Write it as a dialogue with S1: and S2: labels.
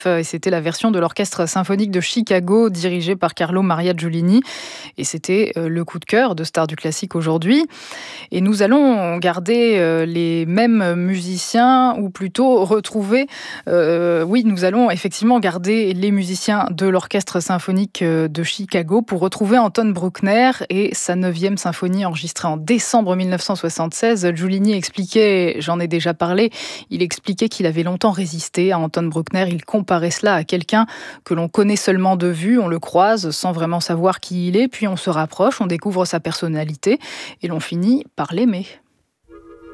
S1: Et c'était la version de l'Orchestre symphonique de Chicago dirigé par Carlo Maria Giulini. Et c'était le coup de cœur de Stars du classique aujourd'hui. Et nous allons garder les mêmes musiciens, ou plutôt retrouver... oui, nous allons effectivement garder les musiciens de l'Orchestre symphonique de Chicago pour retrouver Anton Bruckner et sa 9e symphonie enregistrée en décembre 1976. Giulini expliquait, j'en ai déjà parlé, il expliquait qu'il avait longtemps résisté à Anton Bruckner. Il comparait cela à quelqu'un que l'on connaît seulement de vue, on le croise sans vraiment savoir qui il est, puis on se rapproche, on découvre sa personnalité et l'on finit par l'aimer.